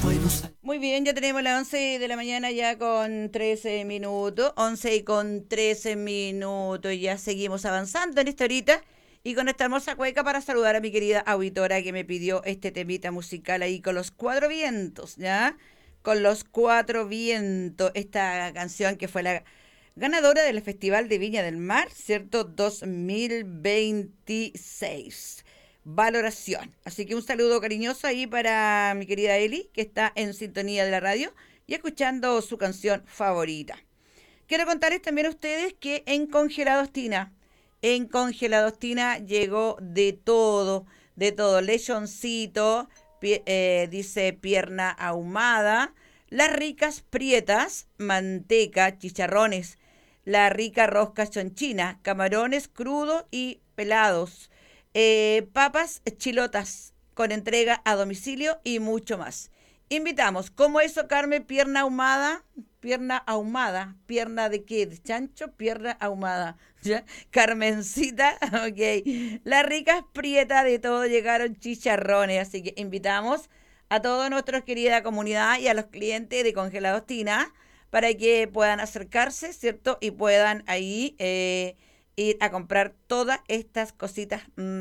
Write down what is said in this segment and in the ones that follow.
Muy bien, ya tenemos las 11 de la mañana ya con 13 minutos, 11 y con 13 minutos, ya seguimos avanzando en esta horita y con esta hermosa cueca para saludar a mi querida auditora que me pidió este temita musical ahí con los cuatro vientos, ¿ya? Con los cuatro vientos, esta canción que fue la ganadora del Festival de Viña del Mar, ¿cierto? 2026 valoración. Así que un saludo cariñoso ahí para mi querida Eli, que está en sintonía de la radio y escuchando su canción favorita. Quiero contarles también a ustedes que en Congelados Tina llegó de todo, lechoncito, dice pierna ahumada, las ricas prietas, manteca, chicharrones, la rica rosca chonchina, camarones crudos y pelados, papas chilotas con entrega a domicilio y mucho más. Invitamos, ¿cómo eso, Carmen? Pierna de qué, de chancho, pierna ahumada. ¿Ya? Carmencita, ok. Las ricas prietas de todo llegaron chicharrones, así que invitamos a toda nuestra querida comunidad y a los clientes de Congelados Tina para que puedan acercarse, ¿cierto? Y puedan ahí ir a comprar todas estas cositas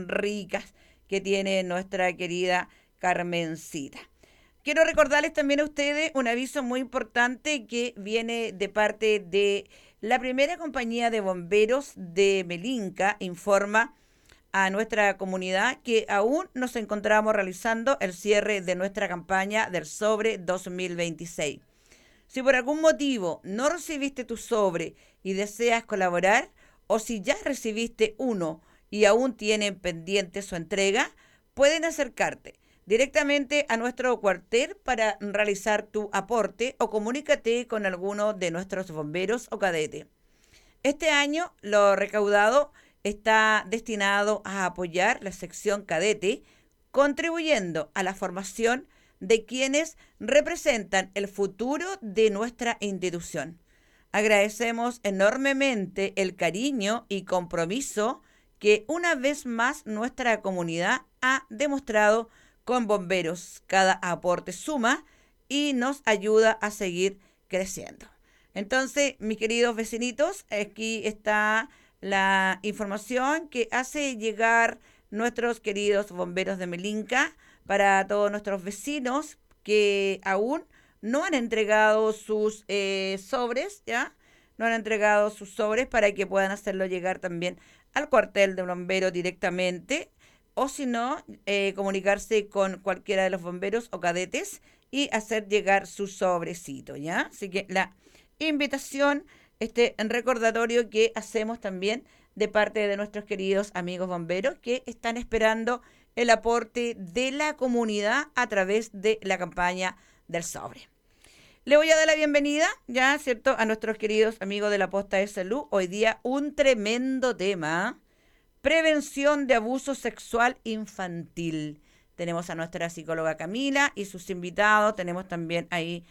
ricas que tiene nuestra querida Carmencita. Quiero recordarles también a ustedes un aviso muy importante que viene de parte de la primera compañía de bomberos de Melinca. Informa a nuestra comunidad que aún nos encontramos realizando el cierre de nuestra campaña del sobre 2026. Si por algún motivo no recibiste tu sobre y deseas colaborar, o si ya recibiste uno y aún tienen pendiente su entrega, pueden acercarte directamente a nuestro cuartel para realizar tu aporte o comunícate con alguno de nuestros bomberos o cadetes. Este año lo recaudado está destinado a apoyar la sección cadete, contribuyendo a la formación de quienes representan el futuro de nuestra institución. Agradecemos enormemente el cariño y compromiso que una vez más nuestra comunidad ha demostrado con bomberos. Cada aporte suma y nos ayuda a seguir creciendo. Entonces, mis queridos vecinitos, aquí está la información que hace llegar nuestros queridos bomberos de Melinca para todos nuestros vecinos que aún no han entregado sus sobres, ¿ya? No han entregado sus sobres para que puedan hacerlo llegar también al cuartel de bomberos directamente, o si no, comunicarse con cualquiera de los bomberos o cadetes y hacer llegar su sobrecito, ¿ya? Así que la invitación, este recordatorio que hacemos también de parte de nuestros queridos amigos bomberos que están esperando el aporte de la comunidad a través de la campaña del sobre. Le voy a dar la bienvenida, ya, ¿cierto?, a nuestros queridos amigos de la Posta de Salud. Hoy día un tremendo tema: prevención de abuso sexual infantil. Tenemos a nuestra psicóloga Camila y sus invitados. Tenemos también ahí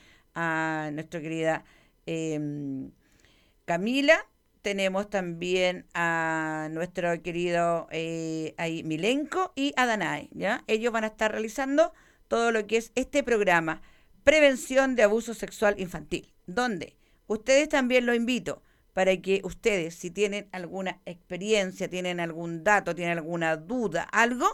a nuestra querida Camila. Tenemos también a nuestro querido ahí Milenko y a Danae, ¿ya? Ellos van a estar realizando todo lo que es este programa, prevención de abuso sexual infantil, donde ustedes también lo invito para que ustedes, si tienen alguna experiencia, tienen algún dato, tienen alguna duda, algo,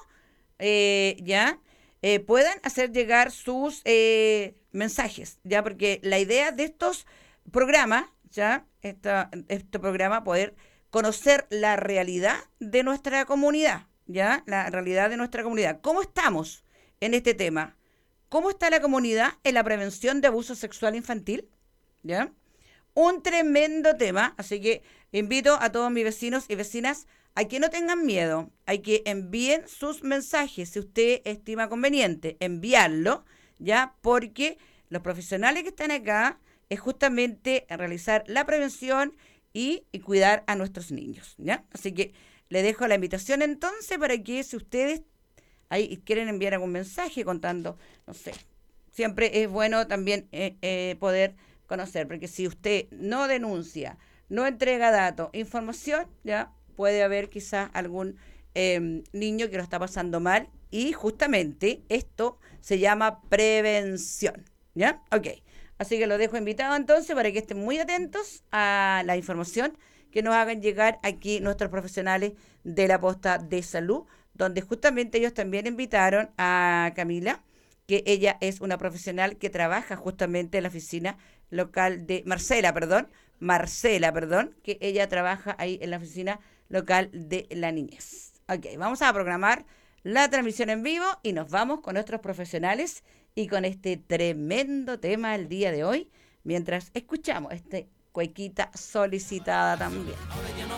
puedan hacer llegar sus mensajes, ya, porque la idea de estos programas, ya, este programa, poder conocer la realidad de nuestra comunidad, ya, la realidad de nuestra comunidad. ¿Cómo estamos en este tema? ¿Cómo está la comunidad en la prevención de abuso sexual infantil? ¿Ya? Un tremendo tema, así que invito a todos mis vecinos y vecinas a que no tengan miedo, a que envíen sus mensajes, si usted estima conveniente enviarlo, ¿ya? Porque los profesionales que están acá es justamente realizar la prevención y cuidar a nuestros niños, ¿ya? Así que le dejo la invitación entonces para que si ustedes ahí quieren enviar algún mensaje contando, no sé, siempre es bueno también poder conocer, porque si usted no denuncia, no entrega datos, información, ya puede haber quizás algún niño que lo está pasando mal y justamente esto se llama prevención. ¿Ya? Ok. Así que los dejo invitados entonces para que estén muy atentos a la información que nos hagan llegar aquí nuestros profesionales de la posta de salud, donde justamente ellos también invitaron a Camila, que ella es una profesional que trabaja justamente en la oficina local de Marcela, perdón, que ella trabaja ahí en la oficina local de la niñez. Ok, vamos a programar la transmisión en vivo y nos vamos con nuestros profesionales y con este tremendo tema el día de hoy, mientras escuchamos este cuequita solicitada también. Ahora ya no